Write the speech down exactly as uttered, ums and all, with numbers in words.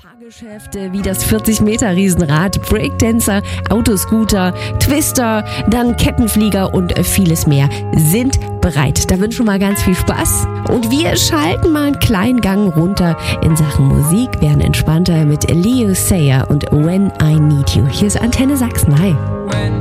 Fahrgeschäfte wie das vierzig-Meter-Riesenrad, Breakdancer, Autoscooter, Twister, dann Kettenflieger und vieles mehr sind bereit. Da wünschen wir mal ganz viel Spaß. Und wir schalten mal einen kleinen Gang runter in Sachen Musik, werden entspannter mit Leo Sayer und When I Need You. Hier ist Antenne Sachsen. Hi.